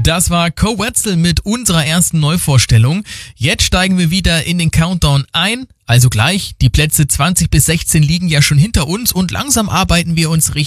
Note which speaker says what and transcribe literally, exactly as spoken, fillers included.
Speaker 1: Das war Coetzel mit unserer ersten Neuvorstellung. Jetzt steigen wir wieder in den Countdown ein. Also gleich, die Plätze zwanzig bis sechzehn liegen ja schon hinter uns und langsam arbeiten wir uns Richtung